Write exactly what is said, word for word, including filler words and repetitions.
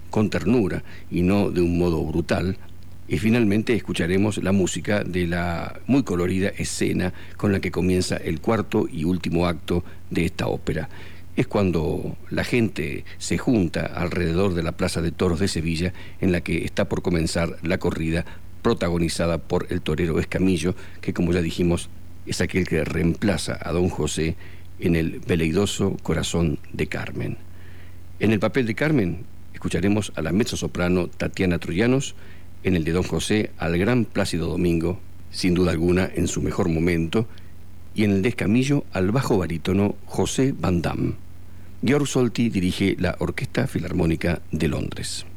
con ternura y no de un modo brutal. Y finalmente escucharemos la música de la muy colorida escena con la que comienza el cuarto y último acto de esta ópera. Es cuando la gente se junta alrededor de la Plaza de Toros de Sevilla, en la que está por comenzar la corrida protagonizada por el torero Escamillo, que, como ya dijimos, es aquel que reemplaza a Don José en el veleidoso Corazón de Carmen. En el papel de Carmen escucharemos a la mezzosoprano Tatiana Troyanos, en el de Don José al gran Plácido Domingo, sin duda alguna en su mejor momento, y en el de Escamillo al bajo barítono José Van Damme. Georg Solti dirige la Orquesta Filarmónica de Londres.